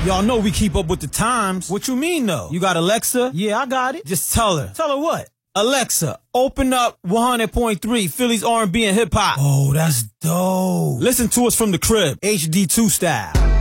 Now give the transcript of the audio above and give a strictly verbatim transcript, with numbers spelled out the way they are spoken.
Y'all know we keep up with the times. What you mean, though? You got Alexa? Yeah, I got it. Just tell her. Tell her what? Alexa, open up one hundred point three Phillies R and B and hip hop. Oh, that's dope. Listen to us from the crib, H D two style.